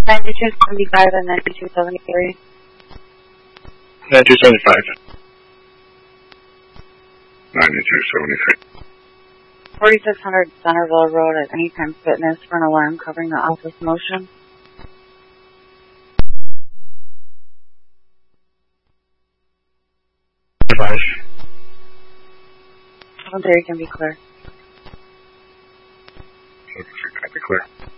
9275 and 9273. 9275. 9273. 4600 Centerville Road at Anytime Fitness for an alarm covering the office motion. Advise. 7:30 can be clear. Can be clear.